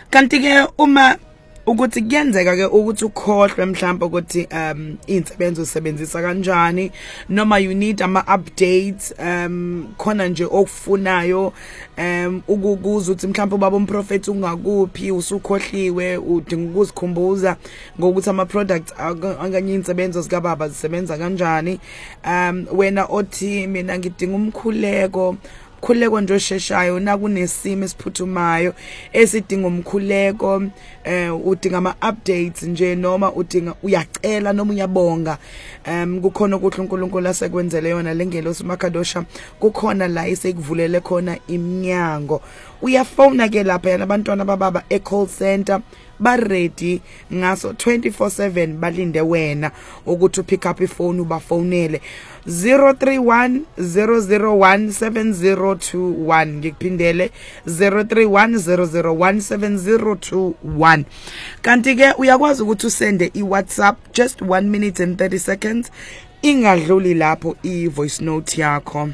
kanti ke uma ukuthi kuyenzeka ke ukuthi ukhohlwe mhlawumbe ukuthi insebenzo usebenzisa kanjani noma you need ama updates khona nje okufunayo ukukuza ukuthi mhlawumbe ubaba umprofeti ungakuphi usukhohliwe udinga ukuzikhumbuza ngokuthi ama products anganye insebenzo zika baba zisebenza kanjani wena othi mina ngidinga umkhuleko nje osheshayo nakunesimo esiphuthumayo esidinga umkhuleko udinga ama updates nje noma udinga uyacela noma uyabonga kukhona ukuthi uNkulunkulu asekwenzele yona lengelo simakadosha kukhona la isekuvulele khona iminyango uyafona ke lapha yana abantwana bababa e-call center ba ready ngaso 24/7 balinde wena ukuthi upick up ifone ubafonele 031 001 7021 ngikuphindele 031 001 7021 kanti ke uyakwazi ukuthi usende iWhatsApp just 1 minute and 30 seconds ingadluli lapho ivoice note yakho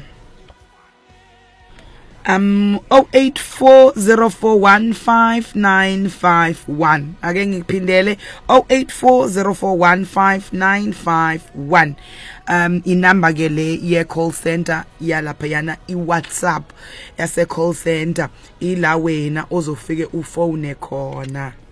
0840415951 ake ngiphindele 0840415951 inamba ke le ye call center yalapha yana iWhatsApp yase call center ila wena ozofike ufone khona.